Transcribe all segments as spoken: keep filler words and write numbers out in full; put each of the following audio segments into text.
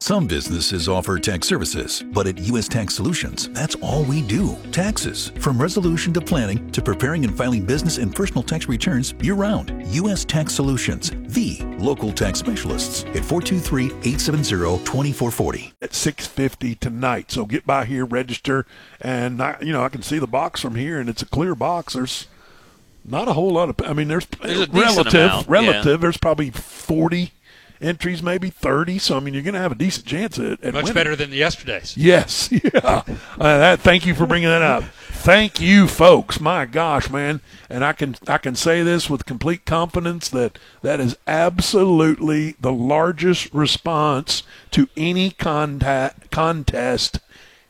Some businesses offer tax services, but at U S Tax Solutions, that's all we do. Taxes. From resolution to planning to preparing and filing business and personal tax returns year-round. U S Tax Solutions, the local tax specialists at four two three, eight seven zero, two four four zero. At six fifty tonight. So get by here, register, and I, you know I can see the box from here, and it's a clear box. There's not a whole lot of. I mean, there's, there's a relative. amount, relative. Yeah. There's probably forty entries, maybe thirty. So I mean, you're going to have a decent chance at, at much winning. better than yesterday's. Yes, yeah. uh, that, thank you for bringing that up. Thank you, folks. My gosh, man, and I can I can say this with complete confidence that that is absolutely the largest response to any contact, contest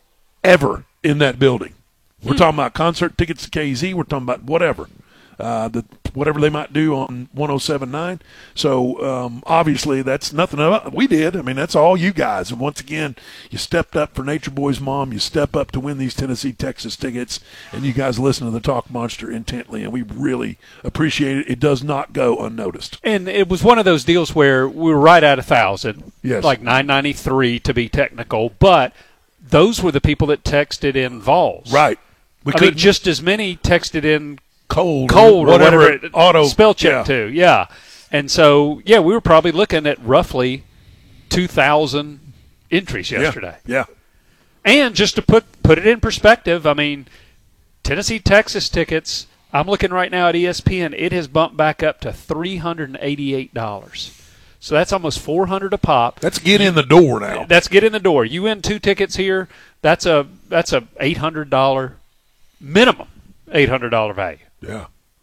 ever in that building. We're hmm. talking about concert tickets to K Z. We're talking about whatever. Uh, the, whatever they might do on one oh seven point nine. So, um, obviously, that's nothing of we did. I mean, that's all you guys. And once again, you stepped up for Nature Boy's mom. You step up to win these Tennessee Texas tickets. And you guys listen to the Talk Monster intently. And we really appreciate it. It does not go unnoticed. And it was one of those deals where we were right at one thousand. Yes. Like nine ninety-three to be technical. But those were the people that texted in Vols. Right. We I mean, just as many texted in Cold, cold, or whatever, whatever it, auto spell check yeah. to, yeah. And so, yeah, we were probably looking at roughly two thousand entries yesterday. Yeah. yeah. And just to put put it in perspective, I mean, Tennessee Texas tickets. I'm looking right now at E S P N. It has bumped back up to three hundred and eighty-eight dollars. So that's almost four hundred a pop. That's get in the door now. That's get in the door. You win two tickets here. That's a that's a eight hundred dollar minimum, eight hundred dollar value. Yeah.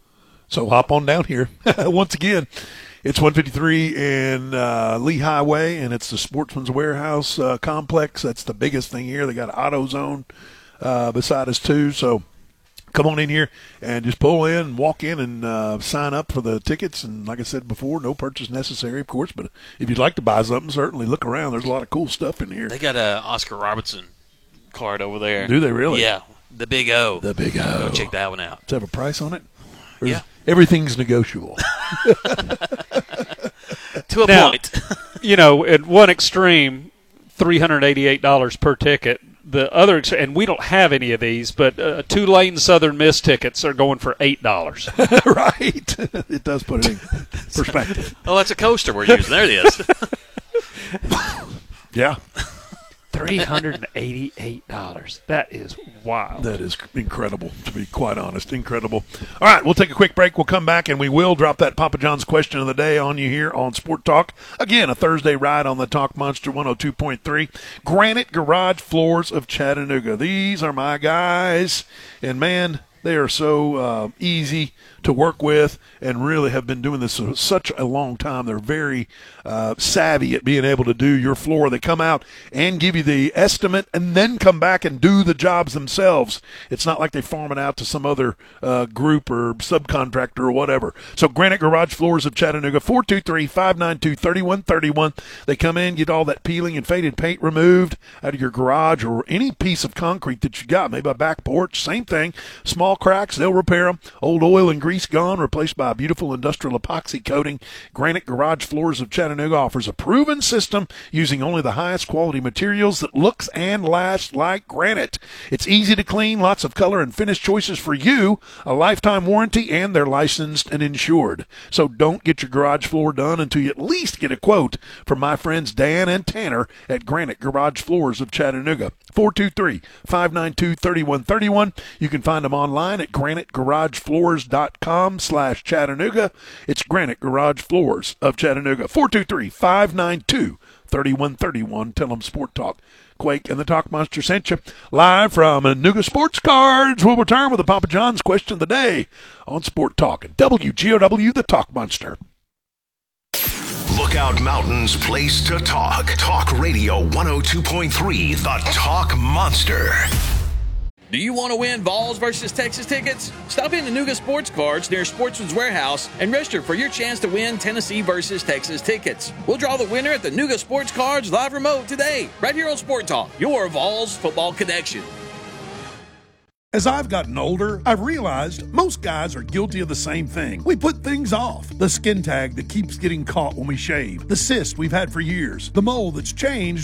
So hop on down here. Once again, it's one fifty-three in uh, Lee Highway, and it's the Sportsman's Warehouse uh, complex. That's the biggest thing here. They got AutoZone uh, beside us, too. So come on in here and just pull in and walk in and uh, sign up for the tickets. And like I said before, no purchase necessary, of course. But if you'd like to buy something, certainly look around. There's a lot of cool stuff in here. They got a Oscar Robertson card over there. Do they really? Yeah. The Big O. The Big O. Go check that one out. Does it have a price on it? Or yeah. Everything's negotiable. To a now, point. You know, at one extreme, three hundred eighty-eight dollars per ticket. The other, and we don't have any of these, but uh, two-lane Southern Miss tickets are going for eight dollars. Right. It does put it in perspective. Oh, that's a coaster we're using. There it is. Yeah. three hundred eighty-eight dollars. That is wild. That is incredible, to be quite honest. Incredible. All right, we'll take a quick break. We'll come back, and we will drop that Papa John's question of the day on you here on Sport Talk. Again, a Thursday ride on the Talk Monster one oh two point three. Granite Garage Floors of Chattanooga. These are my guys, and, man, they are so uh, easy to work with and really have been doing this for such a long time. They're very uh, savvy at being able to do your floor. They come out and give you the estimate and then come back and do the jobs themselves. It's not like they farm it out to some other uh, group or subcontractor or whatever. So Granite Garage Floors of Chattanooga, four two three, five nine two, three one three one. They come in, get all that peeling and faded paint removed out of your garage or any piece of concrete that you got, maybe a back porch, same thing. Small cracks, they'll repair them. Old oil and grease gone, replaced by a beautiful industrial epoxy coating. Granite Garage Floors of Chattanooga offers a proven system using only the highest quality materials that looks and lasts like granite. It's easy to clean, lots of color and finish choices for you, a lifetime warranty, and they're licensed and insured. So don't get your garage floor done until you at least get a quote from my friends Dan and Tanner at Granite Garage Floors of Chattanooga. four two three, five nine two, three one three one. You can find them online at granite garage floors dot com slash Chattanooga. It's Granite Garage Floors of Chattanooga. four two three, five nine two, three one three one. Tell them Sport Talk Quake and the Talk Monster sent you. Live from Nooga Sports Cards. We'll return with the Papa John's question of the day on Sport Talk and W G O W, the Talk Monster. Lookout Mountain's place to talk. Talk Radio one oh two point three, the Talk Monster. Do you want to win Vols versus Texas tickets? Stop in to Nooga Sports Cards near Sportsman's Warehouse and register for your chance to win Tennessee versus Texas tickets. We'll draw the winner at the Nooga Sports Cards live remote today, right here on Sport Talk, your Vols football connection. As I've gotten older, I've realized most guys are guilty of the same thing. We put things off. The skin tag that keeps getting caught when we shave. The cyst we've had for years. The mole that's changed